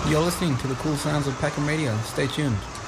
You're listening to the cool sounds of Peckham Radio. Stay tuned.